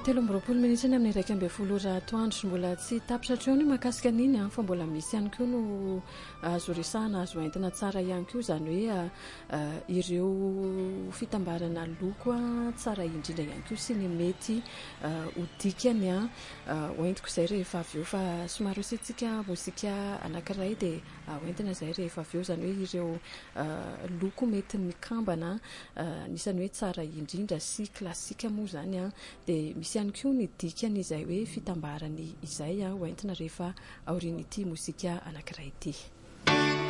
3 minitra amin'ny 1:00 atoandro mbola tsy tapitra ny makasika niny fa mbola misy ihany koa no azo resahana azo entina tsara ihany koa zany hoe ireo fitambarana loko tsara indrindra ihany koa sy ny mety hodikany hoentiko izay rehefa avy eo fa somary hosentsika mozika anankiray dia hoentina izay rehefa avy eo zany hoe ireo loko mety mikambana nisany hoe tsara indrindra sy klasika moa zany dia misy ihany koa ny dikany izay hoe fitambarany izay hoentina rehefa aorian'ity mozika anankiray ity.